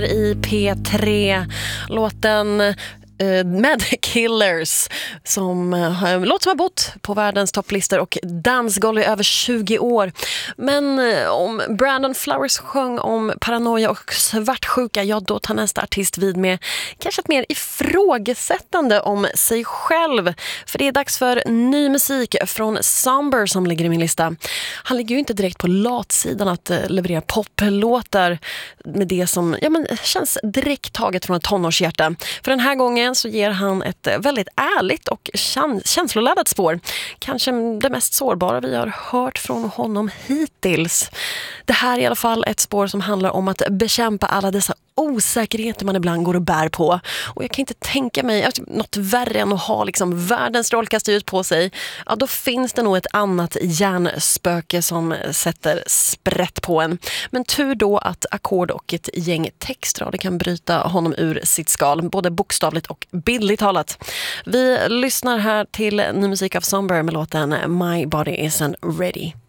I P3 låten med Killers som låt som har bott på världens topplistor och dansgolv i över 20 år. Men om Brandon Flowers sjöng om paranoia och svartsjuka, ja då tar nästa artist vid med kanske ett mer ifrågasättande om sig själv. För det är dags för ny musik från Somber som ligger i min lista. Han ligger ju inte direkt på latsidan att leverera poplåtar med det som känns direkt taget från ett tonårshjärta. För den här gången så ger han ett väldigt ärligt och känsloladdat spår. Kanske det mest sårbara vi har hört från honom hittills. Det här är i alla fall ett spår som handlar om att bekämpa alla dessa osäkerheter man ibland går och bär på. Och jag kan inte tänka mig något värre än att ha liksom världens strålkastare ut på sig. Ja, då finns det nog ett annat hjärnspöke som sätter sprätt på en. Men tur då att ackord och ett gäng textrader kan bryta honom ur sitt skal, både bokstavligt och bildligt talat. Vi lyssnar här till ny musik av Somber med låten My Body Isn't Ready.